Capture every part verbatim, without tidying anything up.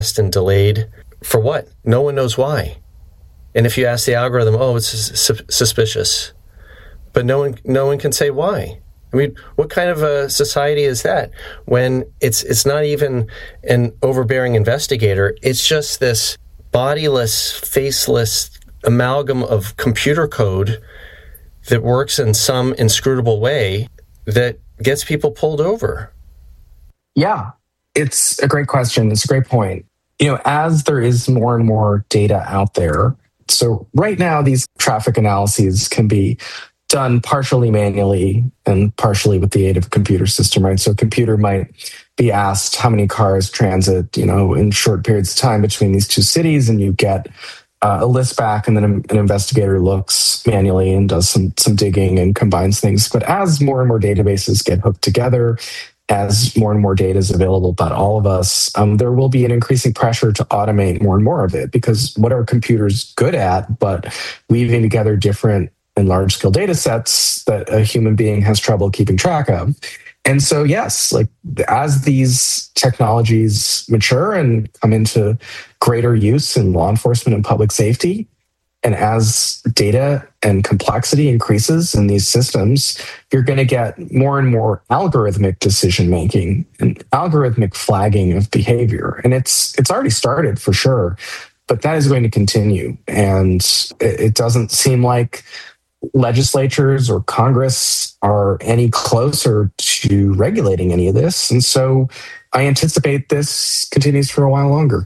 and delayed. For what? No one knows why. And if you ask the algorithm, oh, it's su- suspicious. But no one no one can say why. I mean, what kind of a society is that when it's it's not even an overbearing investigator? It's just this bodiless, faceless amalgam of computer code that works in some inscrutable way that gets people pulled over. Yeah, it's a great question. It's a great point. You know, as there is more and more data out there, so right now these traffic analyses can be done partially manually and partially with the aid of a computer system, right? So a computer might be asked how many cars transit, you know, in short periods of time between these two cities, and you get uh, a list back, and then an investigator looks manually and does some some digging and combines things. But as more and more databases get hooked together, as more and more data is available about all of us, um, there will be an increasing pressure to automate more and more of it, because what are computers good at but weaving together different and large-scale data sets that a human being has trouble keeping track of. And so, yes, like as these technologies mature and come into greater use in law enforcement and public safety, and as data and complexity increases in these systems, you're going to get more and more algorithmic decision-making and algorithmic flagging of behavior. And it's it's already started for sure, but that is going to continue. And it doesn't seem like legislatures or Congress are any closer to regulating any of this. And so I anticipate this continues for a while longer.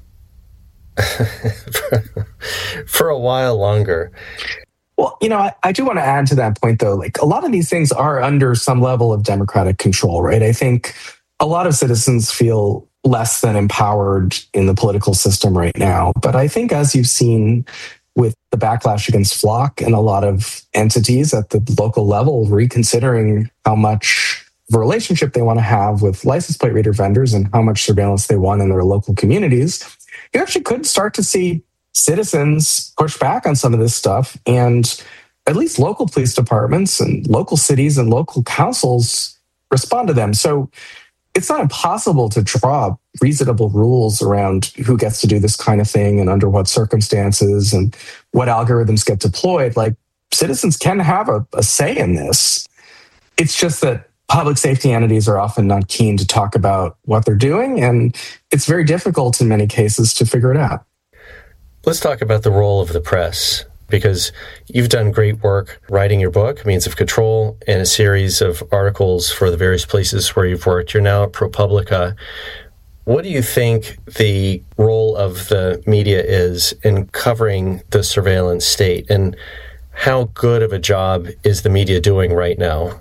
For a while longer. Well, you know, I, I do want to add to that point, though. Like, a lot of these things are under some level of democratic control, right? I think a lot of citizens feel less than empowered in the political system right now. But I think, as you've seen with the backlash against Flock and a lot of entities at the local level reconsidering how much of a relationship they want to have with license plate reader vendors and how much surveillance they want in their local communities, you actually could start to see citizens push back on some of this stuff, and at least local police departments and local cities and local councils respond to them. So it's not impossible to draw reasonable rules around who gets to do this kind of thing and under what circumstances and what algorithms get deployed. Like, citizens can have a, a say in this. It's just that public safety entities are often not keen to talk about what they're doing, and it's very difficult in many cases to figure it out. Let's talk about the role of the press, because you've done great work writing your book, Means of Control, and a series of articles for the various places where you've worked. You're now at ProPublica. What do you think the role of the media is in covering the surveillance state, and how good of a job is the media doing right now?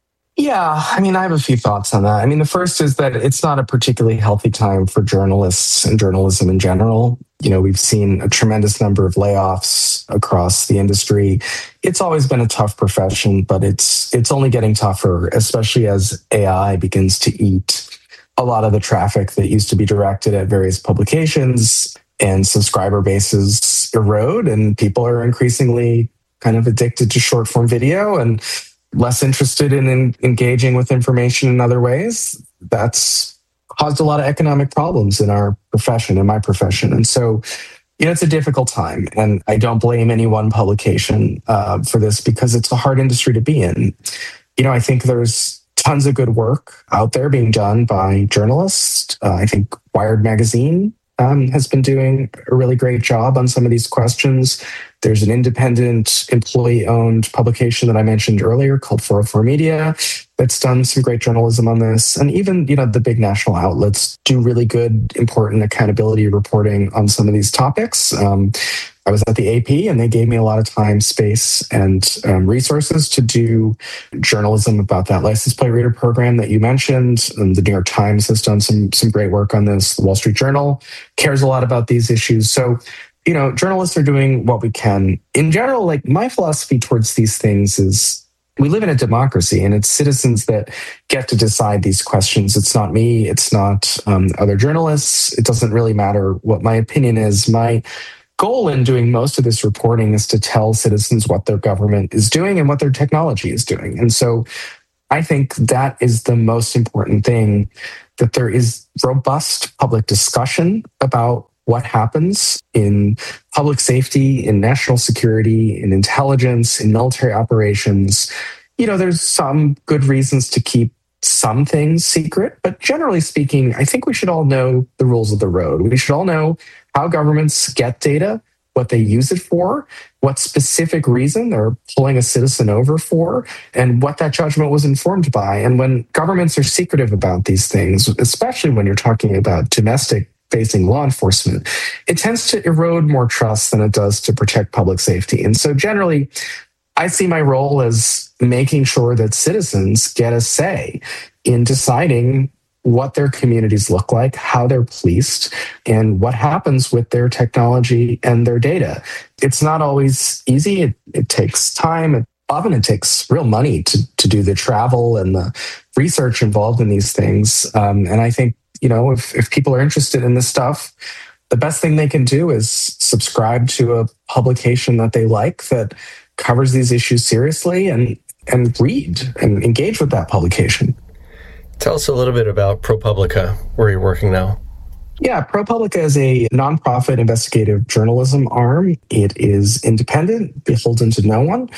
Yeah, I mean, I have a few thoughts on that. I mean, the first is that it's not a particularly healthy time for journalists and journalism in general. You know, we've seen a tremendous number of layoffs across the industry. It's always been a tough profession, but it's it's only getting tougher, especially as A I begins to eat a lot of the traffic that used to be directed at various publications, and subscriber bases erode, and people are increasingly kind of addicted to short form video and less interested in, in engaging with information in other ways. That's caused a lot of economic problems in our profession, in my profession. And so, you know, it's a difficult time. And I don't blame any one publication uh, for this, because it's a hard industry to be in. You know, I think there's tons of good work out there being done by journalists. Uh, I think Wired Magazine um, has been doing a really great job on some of these questions. There's an independent employee-owned publication that I mentioned earlier called four oh four Media that's done some great journalism on this. And even, you know, the big national outlets do really good, important accountability reporting on some of these topics. Um, I was at the A P, and they gave me a lot of time, space, and um, resources to do journalism about that license plate reader program that you mentioned. And the New York Times has done some some great work on this. The Wall Street Journal cares a lot about these issues. So, you know, journalists are doing what we can. In general, like, my philosophy towards these things is we live in a democracy, and it's citizens that get to decide these questions. It's not me. It's not um, other journalists. It doesn't really matter what my opinion is. My goal in doing most of this reporting is to tell citizens what their government is doing and what their technology is doing. And so I think that is the most important thing that there is robust public discussion about what happens in public safety, in national security, in intelligence, in military operations. You know, there's some good reasons to keep some things secret, but generally speaking, I think we should all know the rules of the road. We should all know how governments get data, what they use it for, what specific reason they're pulling a citizen over for, and what that judgment was informed by. And when governments are secretive about these things, especially when you're talking about domestic facing law enforcement, it tends to erode more trust than it does to protect public safety. And so generally, I see my role as making sure that citizens get a say in deciding what their communities look like, how they're policed, and what happens with their technology and their data. It's not always easy. It, it takes time. It, often it takes real money to, to do the travel and the research involved in these things. Um, and I think, you know, if, if people are interested in this stuff, the best thing they can do is subscribe to a publication that they like that covers these issues seriously, and and read and engage with that publication. Tell us a little bit about ProPublica, where you're working now. Yeah, ProPublica is a nonprofit investigative journalism arm. It is independent, beholden to no one.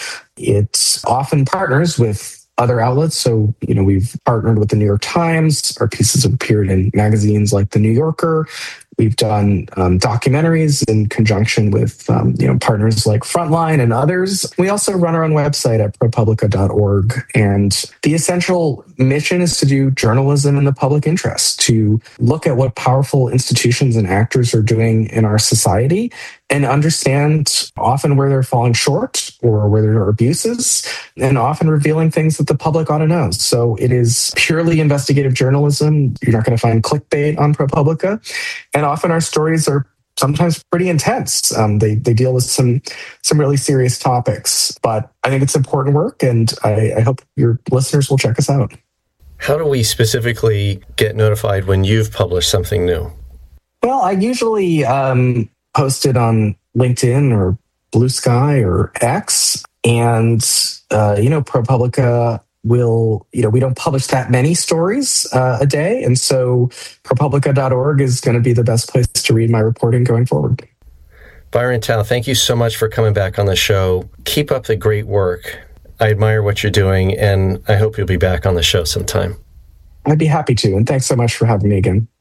It often partners with other outlets. So, you know, we've partnered with the New York Times. Our pieces have appeared in magazines like The New Yorker. We've done um, documentaries in conjunction with, um, you know, partners like Frontline and others. We also run our own website at ProPublica dot org. And the essential mission is to do journalism in the public interest, to look at what powerful institutions and actors are doing in our society and understand often where they're falling short or where there are abuses, and often revealing things that the public ought to know. So it is purely investigative journalism. You're not going to find clickbait on ProPublica. And often our stories are sometimes pretty intense. Um, they they deal with some some really serious topics. But I think it's important work, and I, I hope your listeners will check us out. How do we specifically get notified when you've published something new? Well, I usually um, post it on LinkedIn or Blue Sky or X. And, uh, you know, ProPublica will, you know, we don't publish that many stories uh, a day. And so ProPublica dot org is going to be the best place to read my reporting going forward. Byron Tao, thank you so much for coming back on the show. Keep up the great work. I admire what you're doing, and I hope you'll be back on the show sometime. I'd be happy to. And thanks so much for having me again.